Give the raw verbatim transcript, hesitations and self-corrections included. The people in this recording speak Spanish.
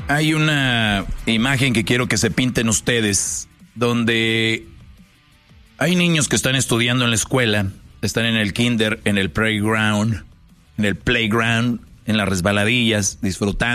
Hay una imagen que quiero que se pinten ustedes, donde hay niños que están estudiando en la escuela, están en el kinder, en el playground, en el playground, en las resbaladillas, disfrutando.